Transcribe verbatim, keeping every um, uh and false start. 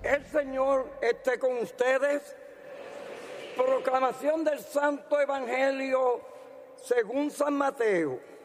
El Señor esté con ustedes. Proclamación del Santo Evangelio según San Mateo.